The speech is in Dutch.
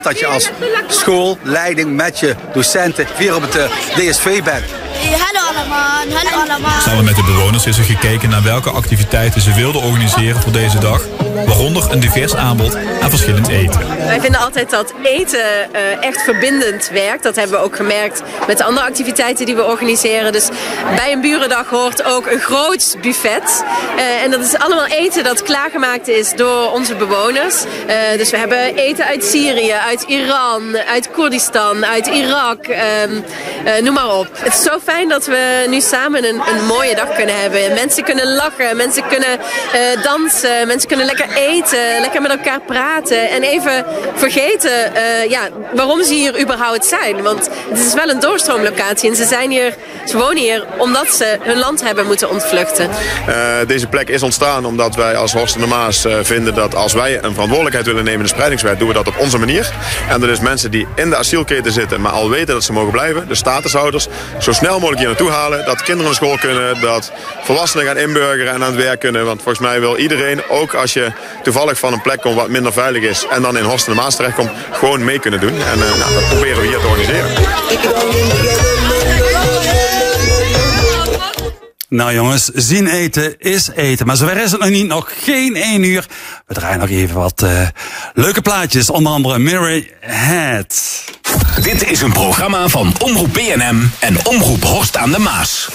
Dat je als schoolleiding met je docenten weer op het DSV bent. Hallo allemaal. Samen met de bewoners is er gekeken naar welke activiteiten ze wilden organiseren voor deze dag. Waaronder een divers aanbod aan verschillend eten. Wij vinden altijd dat eten echt verbindend werkt. Dat hebben we ook gemerkt met de andere activiteiten die we organiseren. Dus bij een burendag hoort ook een groot buffet. En dat is allemaal eten dat klaargemaakt is door onze bewoners. Dus we hebben eten uit Syrië, uit Iran, uit Koerdistan, uit Irak. Noem maar op. Het is zo fijn dat we nu samen een mooie dag kunnen hebben. Mensen kunnen lachen, mensen kunnen dansen, mensen kunnen lekker eten, lekker met elkaar praten en even vergeten waarom ze hier überhaupt zijn. Want het is wel een doorstroomlocatie en ze wonen hier omdat ze hun land hebben moeten ontvluchten. Deze plek is ontstaan omdat wij als Horst aan de Maas vinden dat als wij een verantwoordelijkheid willen nemen in de spreidingswet, doen we dat op onze manier. En er is mensen die in de asielketen zitten, maar al weten dat ze mogen blijven, de statushouders, zo snel mogelijk hier naartoe halen, dat kinderen naar school kunnen, dat volwassenen gaan inburgeren en aan het werk kunnen. Want volgens mij wil iedereen, ook als je toevallig van een plek komt wat minder veilig is en dan in Horst aan de Maas terechtkomt, gewoon mee kunnen doen. En dat proberen we hier te organiseren. Nou jongens, zien eten is eten. Maar zover is het nog niet, nog geen 1 uur. We draaien nog even wat leuke plaatjes, onder andere Mirror Head. Dit is een programma van Omroep BNM en Omroep Horst aan de Maas.